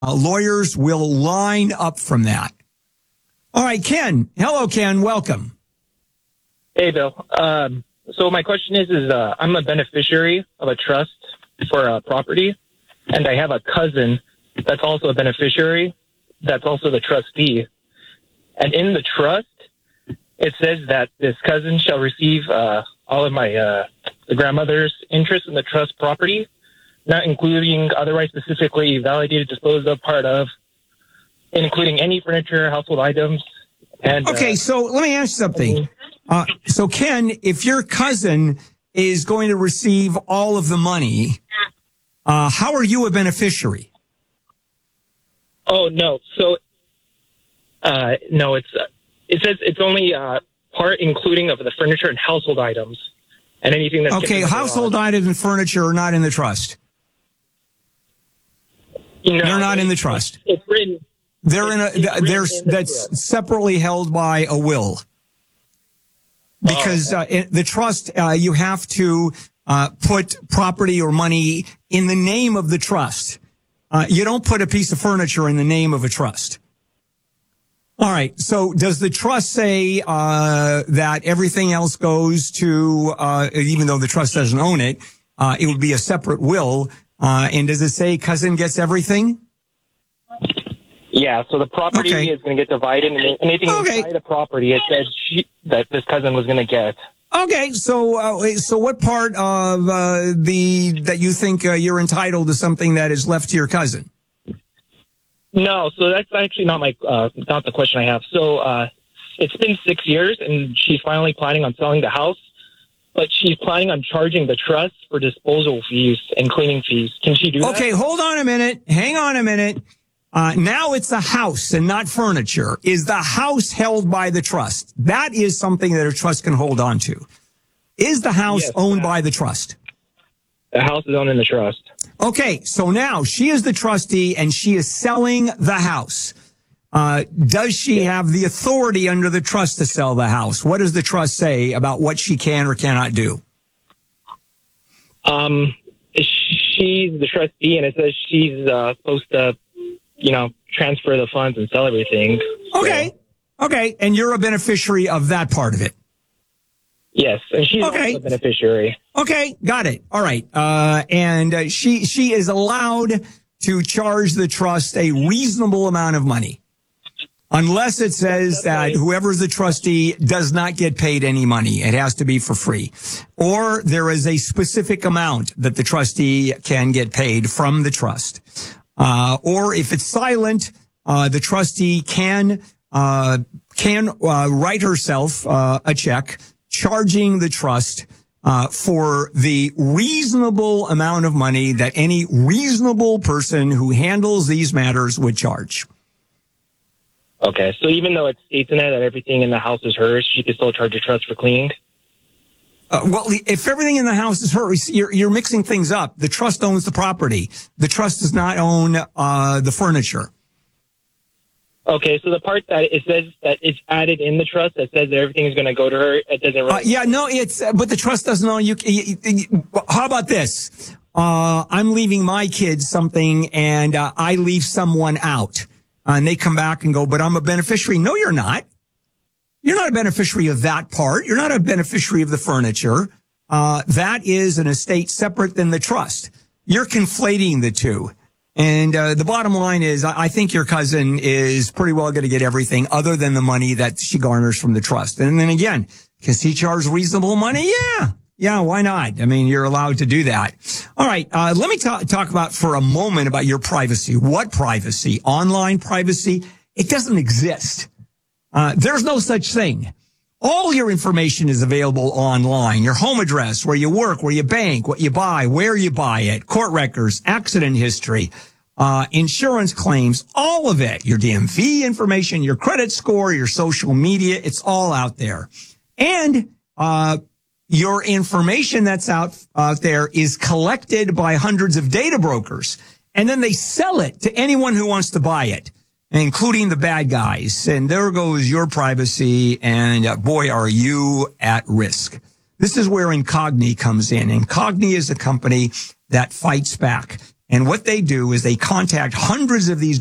Lawyers will line up from that. All right, Ken. Hello, Ken. Welcome. Hey, Bill. So my question is I'm a beneficiary of a trust for a property, and I have a cousin that's also a beneficiary that's also the trustee. And in the trust, it says that this cousin shall receive all of my the grandmother's interest in the trust property, not including otherwise specifically validated, disposed of, part of, including any furniture, household items. And okay, so let me ask you something. So, Ken, if your cousin is going to receive all of the money, how are you a beneficiary? Oh, no. So, no, it says it's only part including of the furniture and household items and anything that's... Okay, household items and furniture are not in the trust. No, they're not in the trust. It's written... That's separately held by a will. Because the trust, you have to put property or money in the name of the trust. You don't put a piece of furniture in the name of a trust. All right. So does the trust say that everything else goes to, even though the trust doesn't own it, it would be a separate will? And does it say cousin gets everything? Yeah, so the property is going to get divided, and anything inside the property, it says that this cousin was going to get. Okay, so what part of that you think you're entitled to something that is left to your cousin? No, so that's actually not the question I have. So it's been 6 years, and she's finally planning on selling the house, but she's planning on charging the trust for disposal fees and cleaning fees. Can she do that? Okay, hold on a minute. Hang on a minute. Now it's a house and not furniture. Is the house held by the trust? That is something that a trust can hold on to. Is the house owned by the trust? The house is owned in the trust. Okay, so now she is the trustee and she is selling the house. Does she have the authority under the trust to sell the house? What does the trust say about what she can or cannot do? She's the trustee, and it says she's supposed to, transfer the funds and sell everything. Okay. So. Okay. And you're a beneficiary of that part of it. Yes. And she's also a beneficiary. Okay. Got it. All right. And she is allowed to charge the trust a reasonable amount of money. Unless it says that whoever's the trustee does not get paid any money. It has to be for free. Or there is a specific amount that the trustee can get paid from the trust. Or if it's silent, the trustee can write herself a check charging the trust for the reasonable amount of money that any reasonable person who handles these matters would charge. Okay, so even though it states in there that everything in the house is hers, she can still charge the trust for cleaning? Well, if everything in the house is hers, you're mixing things up. The trust owns the property. The trust does not own the furniture. Okay, so the part that it says that it's added in the trust that says that everything is going to go to her, it doesn't really... but the trust doesn't own you. How about this? I'm leaving my kids something and I leave someone out. And they come back and go, but I'm a beneficiary. No, you're not. You're not a beneficiary of that part. You're not a beneficiary of the furniture. That is an estate separate than the trust. You're conflating the two. And the bottom line is, I think your cousin is pretty well going to get everything other than the money that she garners from the trust. And then again, can she charge reasonable money? Yeah, why not? I mean, you're allowed to do that. All right, let me talk about for a moment about your privacy. What privacy? Online privacy? It doesn't exist. There's no such thing. All your information is available online. Your home address, where you work, where you bank, what you buy, where you buy it, court records, accident history, insurance claims, all of it. Your DMV information, your credit score, your social media, it's all out there. And your information that's out there is collected by hundreds of data brokers, and then they sell it to anyone who wants to buy it, including the bad guys. And there goes your privacy, and boy, are you at risk. This is where Incogni comes in. Incogni is a company that fights back. And what they do is they contact hundreds of these